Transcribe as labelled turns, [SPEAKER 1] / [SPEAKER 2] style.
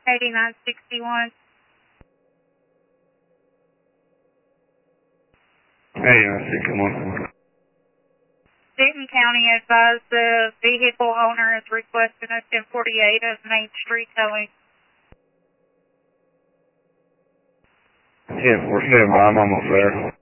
[SPEAKER 1] 8961.
[SPEAKER 2] 8961.
[SPEAKER 1] Denton County advised the vehicle owner is requesting a 1048 as Main Street towing.
[SPEAKER 2] Yeah, we're standing by. I'm almost there.